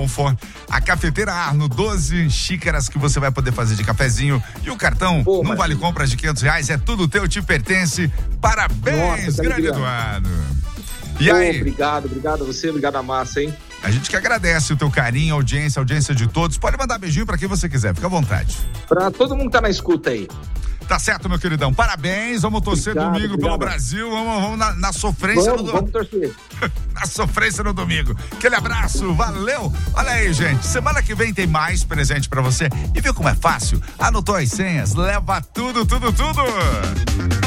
Comfort, a cafeteira Arno, 12 xícaras que você vai poder fazer de cafezinho e o cartão não vale compras de R$500, é tudo teu, te pertence. Parabéns, grande Eduardo. E aí? Obrigado a você, obrigado a massa, hein? A gente que agradece o teu carinho, a audiência de todos. Pode mandar beijinho pra quem você quiser, fica à vontade. Pra todo mundo que tá na escuta aí. Tá certo, meu queridão. Parabéns, vamos torcer domingo pelo Brasil. Vamos na sofrência Vamos torcer. Na sofrência no domingo. Aquele abraço, valeu. Olha aí, gente. Semana que vem tem mais presente pra você. E viu como é fácil? Anotou as senhas? Leva tudo.